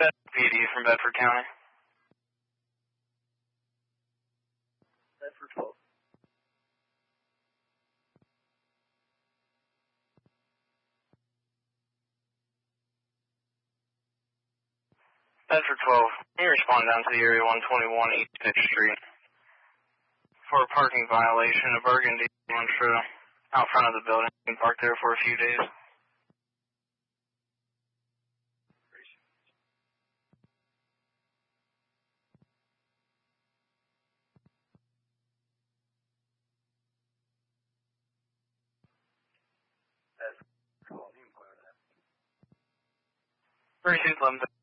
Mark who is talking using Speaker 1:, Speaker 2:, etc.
Speaker 1: PD from Bedford County.
Speaker 2: Bedford 12.
Speaker 1: Bedford 12, can you respond down to the area 121 East Pitch Street for a parking violation, a burgundy Elantra out front of the building. You can park there for a few days. Precinct 11.